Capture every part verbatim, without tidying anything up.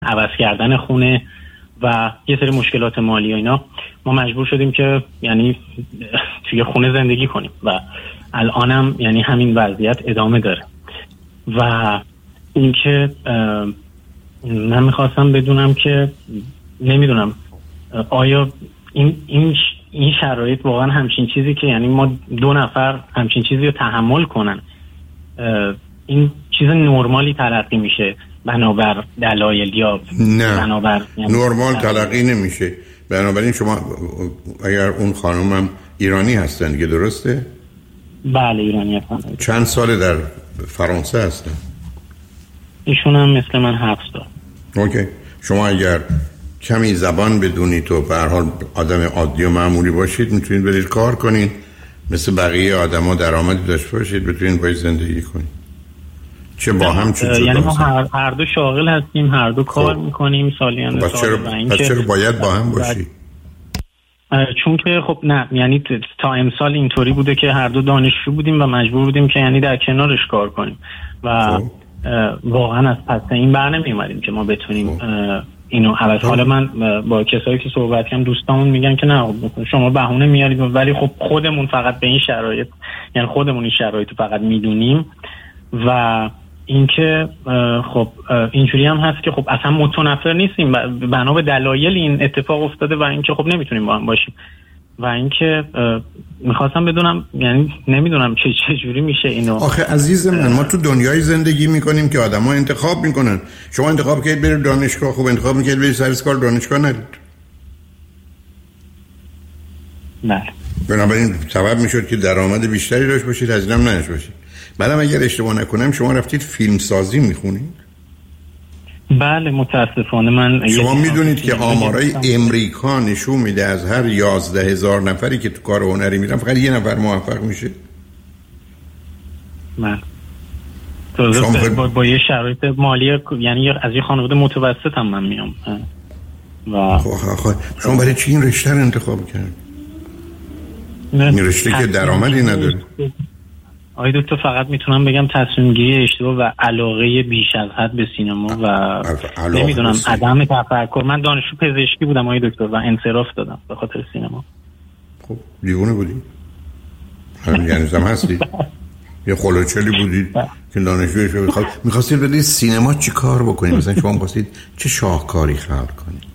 عوض کردن خونه و یه سری مشکلات مالی و اینا ما مجبور شدیم که یعنی توی خونه زندگی کنیم و الانم یعنی همین وضعیت ادامه داره. و اینکه من میخواستم بدونم که نمیدونم آیا این این این شرایط واقعا همچین چیزی که یعنی ما دو نفر همچین چیزی رو تحمل کنن این چیز نرمالی تلقی میشه بنابر دلایل یا نه بنابر یعنی نرمال تلقی نمیشه. بنابراین شما اگر اون خانمم ایرانی هستن دیگه درسته؟ بله ایرانی هستن. چند ساله در فرانسه هستن؟ ایشون هم مثل من هفت سال. اوکی. شما اگر کمی زبان بدونید و به هر حال آدم عادی و معمولی باشید میتونید برید کار کنید مثل بقیه آدما درآمدی داشته باشید بتونید باید زندگی کنید. چه با هم چه جدا. یعنی ما هر, هر دو شاغل هستیم هر دو کار خب. میکنیم سالیان سال. چرا پس چرا باید با هم باشید؟ چون که خب نه یعنی تا امسال اینطوری بوده که هر دو دانشجو بودیم و مجبور بودیم که یعنی در کنارش کار کنیم و خب. واقعا از پس این بر نمی اومدیم که ما بتونیم خب. اینو عوض. حالا من با کسایی که صحبت کردم دوستامون میگن که نه شما بهونه میارید ولی خب خودمون فقط به این شرایط یعنی خودمون این شرایط رو فقط میدونیم و اینکه خب اینجوری هم هست که خب اصلا متنفر نیستیم بنا به دلایل این اتفاق افتاده و اینکه خب نمیتونیم با هم باشیم و اینکه میخواستم بدونم یعنی نمیدونم چه چه جوری میشه اینو. آخه عزیز من ما تو دنیای زندگی میکنیم که آدما انتخاب میکنن. شما انتخاب کردید برید دانشگاه خوب انتخاب میکردید برید سر کار دانشگاه نرید. بله. بنابراین سبب میشد که درآمد بیشتری داشته باشید هزینه هم نداشته باشید. بعدم اگر اشتباه نکنم شما رفتید فیلم سازی میخونید؟ بله متاسفانه من شما میدونید که آمارای امریکا نشون میده از هر یازده هزار نفری که تو کار هنری میرن فقط یه نفر موفق میشه. من با, با, با یه شرایط مالی یعنی از یه خانواده متوسط هم من میام و خب شما برای چی این رشته رو انتخاب کردید؟ این رشته که درآمدی نداره. آقای دکتر فقط میتونم بگم تصمیم گیری اشتباه و علاقه بیش از حد به سینما و نمیدونم عدم تفکر. من دانشجو پزشکی بودم آقای دکتر و انصراف دادم به خاطر سینما. خب دیوونه بودی؟ همین یعنی زم هستی؟ یه خلوچلی بودید که دانشجویش رو بخواد میخواستید بدید سینما چی کار بکنید؟ مثلا شما میخواستید چه شاهکاری خلق کنید؟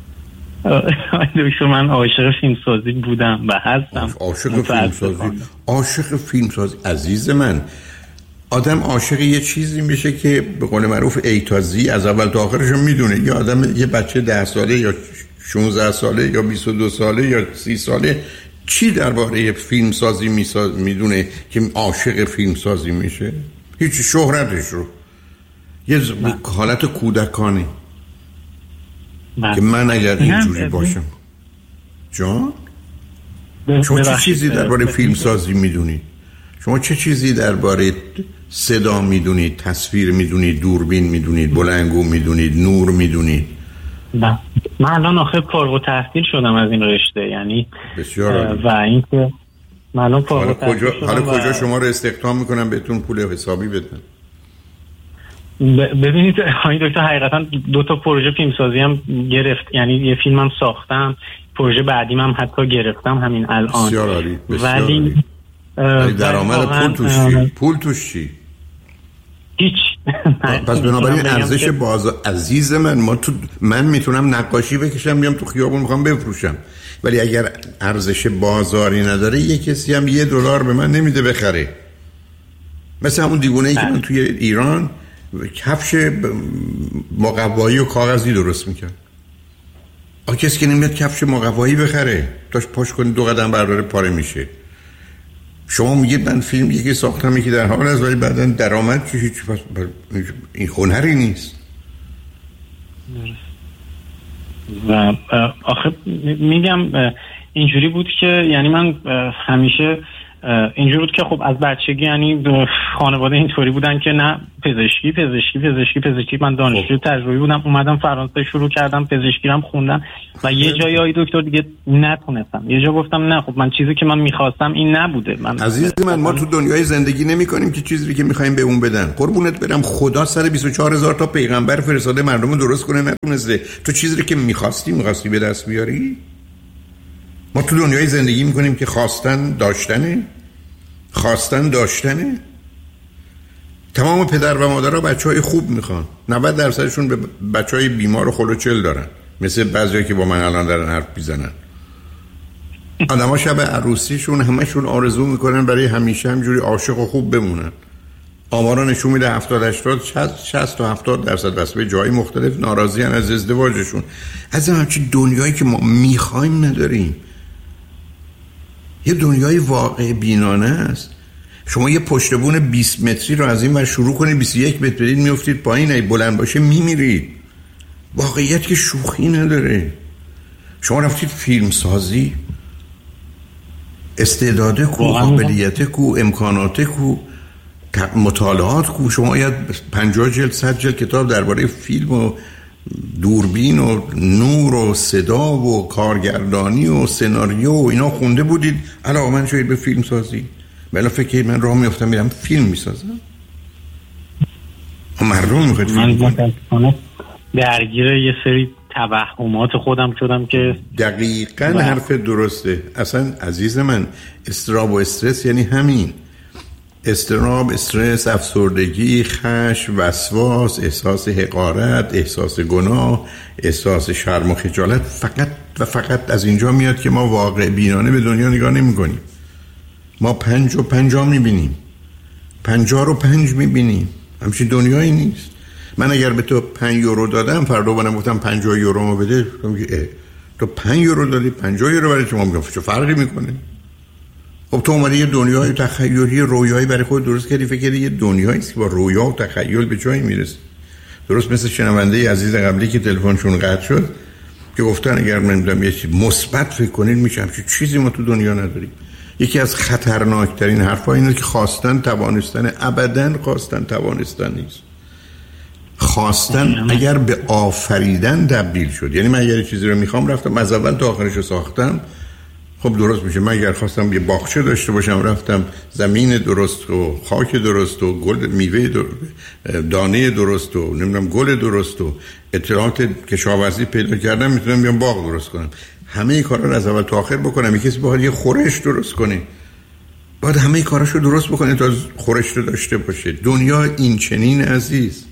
دکتر من عاشق فیلمسازی بودم و هستم. عاشق فیلمسازی عاشق فیلمسازی عزیز من آدم عاشق یه چیزی میشه که به قول معروف ای تا زی از اول تا آخرش میدونه. یه آدم یه بچه ده ساله یا شانزده ساله یا بیست و دو ساله یا سی ساله چی درباره فیلمسازی میدونه که عاشق فیلمسازی میشه؟ هیچ شهرتش رو یه حالت کودکانه من. که من اگر اینجوری باشم جان شما چه چیزی درباره فیلم سازی میدونید؟ شما چه چیزی درباره صدا میدونید، تصویر میدونید، دوربین میدونید، بلندگو میدونید، نور میدونید؟ من الان آخر فارغ التحصیل شدم از این رشته یعنی بسیار و اینکه من الان فارغ التحصیل شدم. حالا کجا شما رو استخدام میکنم بهتون پول حسابی بدن؟ ببینید آقای دکتر حقیقتا دو تا پروژه فیلمسازی هم گرفت یعنی یه فیلم هم ساختم پروژه بعدیم هم حتی گرفتم همین الان. بسیار عالی ولی درآمد پول توش چی؟ پول توش چی؟ هیچ. پس بنابراین ارزش بازار عزیز من ما تو من میتونم نقاشی بکشم بیام تو خیابون میخوام بفروشم ولی اگر ارزش بازاری نداره یه کسی هم یه دلار به من نمیده بخره. مثل همون دیوونه‌ای که من توی ایران کفش مقوایی و کاغذی درست میکرد. آ کسی که نمیاد کفش مقوایی بخره داشت پاش کنی دو قدم برداره پاره میشه. شما میگید من فیلم یکی ساختم یکی در حال است ولی بعداً درآمد چه هیچ پس این هنری نیست. و آخه میگم اینجوری بود که یعنی من همیشه اینجور بود که خب از بچگی یعنی خانواده اینطوری بودن که نه پزشکی پزشکی پزشکی پزشکی من دانشجو تجربی بودم، اومدم فرانسه شروع کردم پزشکی هم خوندم و یه جایی آی دکتر دیگه نتونستم، یه جا گفتم نه خب من چیزی که من میخواستم این نبوده. من عزیز من ما تو دنیای زندگی نمی کنیم که چیزی که میخوایم به اون بدن. قربونت برم خدا سر بیست و چهار هزار تا پیغمبر فرستاده مردم درست کنه نتونسته. تو چیزی که میخواستی میخواستی به دست بیاری؟ ما تو دنیای زندگی میکنیم که خواستن داشتنه، خواستن داشتنه. تمام پدر و مادرها بچهای خوب میخوان، نود درصدشون به بچهای بیمار و خلوچل دارن، مثل بعضیا که با من الان دارن حرف میزنن. آدم‌ها شب عروسیشون همشون آرزو میکنن برای همیشه همجوری عاشق و خوب بمونن. آمارا نشون میده هفتاد هشتاد شصت تا هفتاد درصد بس به جای مختلف ناراضی هن از ازدواجشون. از همچین دنیایی که ما میخوایم نداریم. یه دنیای واقع بینانه است. شما یه پشتبون بیست متری رو از این ور شروع کنید بیست و یک متر برید میافتید پایین، ای بلند باشه میمیرید. واقعیت که شوخی نداره. شما رفتید فیلم سازی، استعداده کو، قابلیت کو، امکانات کو، مطالعات کو. شما باید پنجاه جلد صد جلد کتاب درباره فیلم و دوربین و نور و صدا و کارگردانی و سناریو و اینا خونده بودید. علاوه من شاید به فیلم سازی بلا فکر من راه میافتم میرم فیلم میسازم. مردم میخواد من متاسفانه درگیر یه سری توهمات خودم شدم که دقیقاً حرف درسته. اصلا عزیز من استراب و استرس یعنی همین. اضطراب، استرس، افسردگی، خشم، وسواس، احساس حقارت، احساس گناه، احساس شرم و خجالت فقط و فقط از اینجا میاد که ما واقع بینانه به دنیا نگاه نمی کنیم. ما پنج و پنجا میبینیم، پنجا رو پنج میبینیم. همچین دنیایی نیست. من اگر به تو پنج یورو دادم فردا بانم گفتم پنجاه یورو ما بده، تو پنج یورو دادی پنجاه یورو برای شما میگم چه فرقی میکنه؟ خب تو اومدی یه دنیای تخیلی رویایی برای خود درست کردی، فکر کردی یه دنیایی است که با رویا و تخیل به جایی میرسه. درست مثل شنونده عزیز قبلی که تلفنشون قطع شد که گفتن اگر من نمیدونم یه چیز مثبت فکر کنید میشه همچین چیزی ما تو دنیا نداریم. یکی از خطرناکترین حرفا اینه که خواستن توانستن، ابداً خواستن توانستن نیست. خواستن اگر به آفریدن تبدیل شد، یعنی من اگر چیزی رو میخوام رفتم از اول تا آخرش رو ساختم، خب درست میشه. من اگر خواستم یه باغچه داشته باشم رفتم زمین درست و خاک درست و گل میوه در... دانه درست و نمیدونم گل درست و اطلاعات کشاورزی پیدا کردم، میتونم بیام باغ درست کنم. همه این کارا رو از اول تا آخر بکنم. یکی کسی باید یه خورش درست کنه، باید همه کاراشو درست بکنه تا خورش رو داشته باشه. دنیا این چنین عزیز.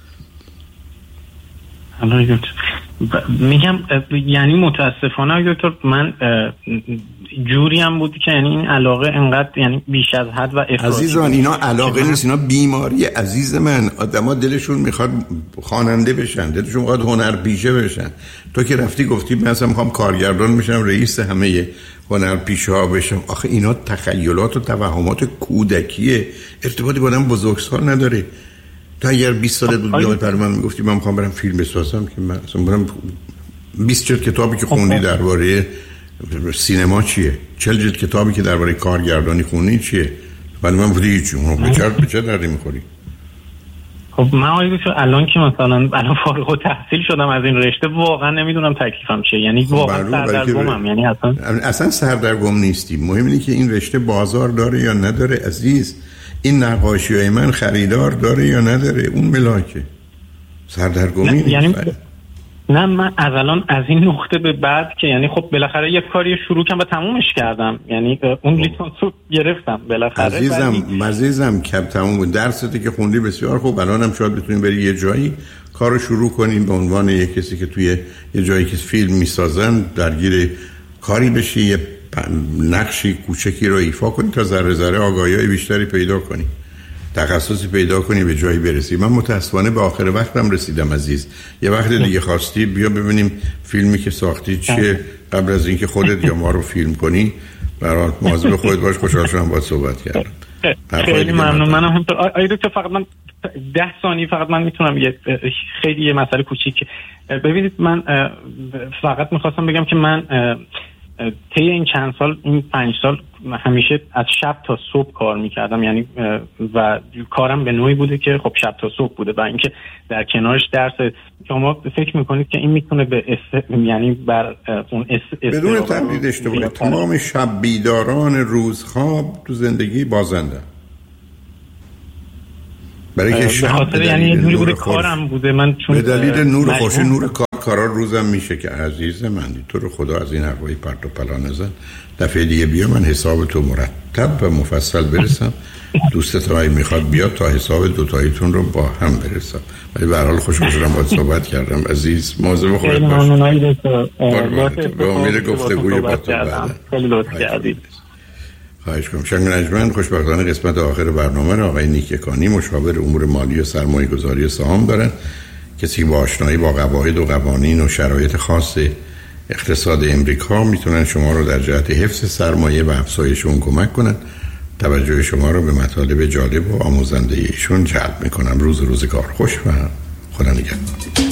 میگم یعنی متاسفانه دکتر من جوری هم بود که یعنی این علاقه انقدر یعنی بیش از حد و افراطی. عزیزان اینا علاقه نیست، اینا بیماری. عزیز من آدما دلشون میخواد خواننده بشن، دلشون میخواد هنرپیشه بشن. تو که رفتی گفتی من اصلا میخوام کارگردان بشم، رئیس همه هنرپیشه ها بشم. آخه اینا تخیلات و توهمات کودکیه، ارتباطی با آدم بزرگسال نداره. تا اگر بیست سالت بود بیامد برای من میگفتی من میخوام برم فیلم بسازم که من اصلا برم بیست جلد کتابی که خوندی درباره سینما چیه، چهل جلد کتابی که درباره کارگردانی خوندی چیه، ولی من بودی هیچی. اون به چه به چه دردی میخوری؟ خب من آقای دکتر الان که مثلا الان فارغ التحصیل شدم از این رشته واقعا نمیدونم تکلیفم چیه. یعنی واقعا سردرگمم. یعنی اصلا اصلا سردرگم نیستی. مهم اینه که این رشته بازار داره یا نداره عزیز. این نقاشی‌های من خریدار داره یا نداره، اون ملاکه. سردرگمی نیست. یعنی نه من از الان از این نقطه به بعد که یعنی خب بالاخره یک کاری شروع کردم و تمومش کردم، یعنی اون لیسانس رو گرفتم بالاخره. عزیزم بلی... عزیزم کم تموم بود. درستی که خوندی بسیار خوب. الانم شاید بتونی بری یه جایی کارو شروع کنیم به عنوان یک کسی که توی یه جایی که فیلم میسازن درگیر کاری بشی، یه نقشی کوچکی رو ایفا کنی تا ذره ذره آگاهی‌های بیشتری پیدا کنی، تخصصی پیدا کنی، به جایی برسی. من متاسفانه به آخر وقتم رسیدم عزیز. یه وقت دیگه خواستی بیا ببینیم فیلمی که ساختی چیه قبل از اینکه خودت یا ما رو فیلم کنی. برات مواظب خودت باش. خوشحال شدم باهات صحبت کردم. خیلی ممنون. منم همینطور. آیا دکتر فقط من ده ثانیه فقط من میتونم یه خیلی یه مسئله کوچیک ببینید. من فقط میخواستم بگم که من طی این چند سال، این پنج سال همیشه از شب تا صبح کار میکردم، یعنی و کارم به نوعی بوده که خب شب تا صبح بوده و اینکه در کنارش درس. شما فکر میکنید که این میتونه به اس... یعنی بر اون اس... بدون تردید اشتباهی تمام شب بیداران روزخواب تو زندگی بازنده، برای که شب به خاطر یعنی نوری بوده کارم بوده من، چون به دلیل نور خوش نور کار کارا روزم میشه که عزیز من تو رو خدا از این حرفای پرت و پلا نزن. دفعه دیگه بیا من حساب تو مرتب و مفصل برسم. دوستت هایی میخواد بیا تا حساب دوتاییتون رو با هم برسم. ولی به هر حال خوشحال شدم باهات صحبت کردم عزیز. مواظب خودت باش. به امید گفتگوی با تو بعد. خیلی لطف کردید. خواهش کنم. شنگ نجمن خوشبختانه قسمت آخر برنامه را آقای نیککانی مشاور امور مالی و سرمایه گذاری سهام دارن. کسی با آشنایی با قواعد و قوانین و شرایط خاص اقتصاد امریکا میتونن شما رو در جهت حفظ سرمایه و افزایش اون کمک کنن. توجه شما رو به مطالب جالب و آموزنده ایشون جلب میکنم. روز روزگار خوش و خدا نگهدار.